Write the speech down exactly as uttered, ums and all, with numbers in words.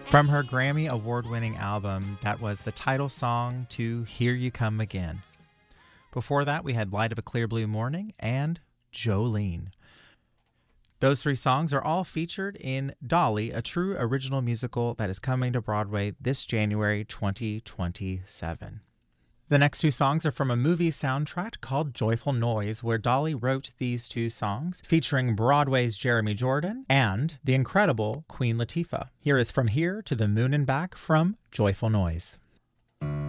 From her Grammy award-winning album, that was the title song to Here You Come Again. Before that, we had Light of a Clear Blue Morning and Jolene. Those three songs are all featured in Dolly, a true original musical that is coming to Broadway this January twenty twenty-seven. The next two songs are from a movie soundtrack called Joyful Noise, where Dolly wrote these two songs, featuring Broadway's Jeremy Jordan and the incredible Queen Latifah. Here is From Here to the Moon and Back from Joyful Noise.